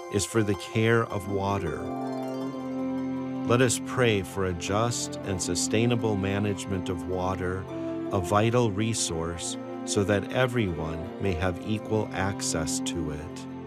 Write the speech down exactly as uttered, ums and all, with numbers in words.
is for the care of water. Let us pray for a just and sustainable management of water, a vital resource, so that everyone may have equal access to it.